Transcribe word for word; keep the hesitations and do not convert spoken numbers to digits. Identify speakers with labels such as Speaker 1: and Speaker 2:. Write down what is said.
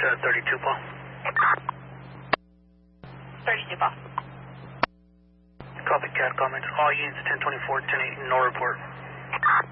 Speaker 1: uh, thirty-two, Paul.
Speaker 2: thirty-two, Paul.
Speaker 1: Copy, Cat comments. All units ten twenty-four, ten eight, no report.